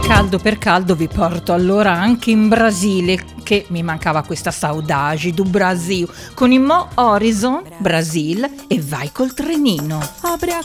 Caldo per caldo vi porto allora anche in Brasile, che mi mancava questa saudade do Brasil, con il Mo Horizon, Brasil, e vai col trenino. Abre a